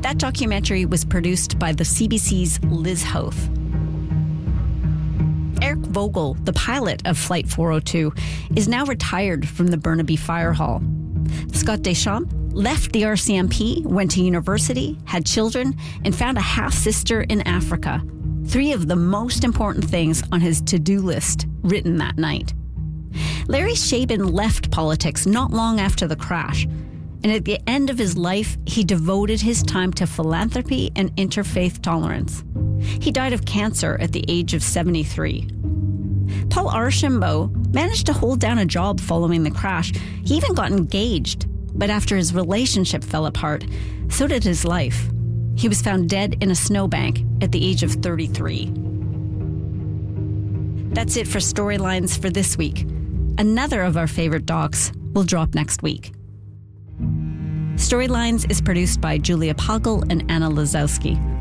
That documentary was produced by the CBC's Liz Hoth. Eric Vogel, the pilot of Flight 402, is now retired from the Burnaby Fire Hall. Scott Deschamps left the RCMP, went to university, had children, and found a half-sister in Africa. 3 of the most important things on his to-do list written that night. Larry Shaben left politics not long after the crash, and at the end of his life, he devoted his time to philanthropy and interfaith tolerance. He died of cancer at the age of 73. Paul Archambault managed to hold down a job following the crash. He even got engaged, but after his relationship fell apart, so did his life. He was found dead in a snowbank at the age of 33. That's it for Storylines for this week. Another of our favorite docs will drop next week. Storylines is produced by Julia Poggle and Anna Lazowski.